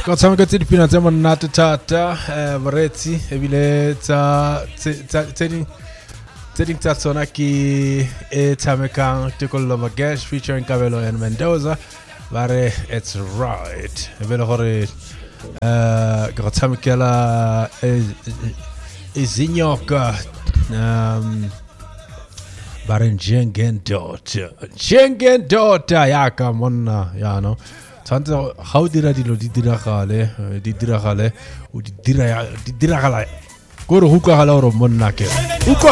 Ka tshameka tse dipina tse monate thata moretsi ebile tse ding tsa tsona ke e tshamekang Tikolo Magash featuring Kabelo and Mendoza bare it's right ebile gore ka tshamekela izinyoka bare njengendota yaka monna ya no tshwantse ga o dira dilo di diragale o di diragala gore go utlwagala gore monna ke utlwa